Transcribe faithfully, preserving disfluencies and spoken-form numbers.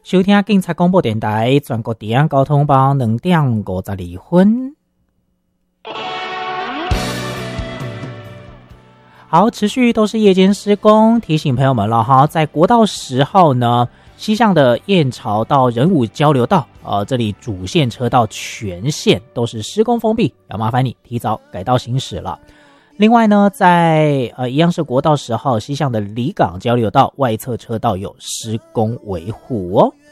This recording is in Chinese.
收听警察广播电台全国治安交通帮两点五十二分。好，持续都是夜间施工，提醒朋友们了哈，在国道十号呢，西向的燕巢到仁武交流道，呃，这里主线车道全线都是施工封闭，要麻烦你提早改道行驶了。另外呢，在呃一样是国道十号西向的离港交流道外侧车道有施工维护哦。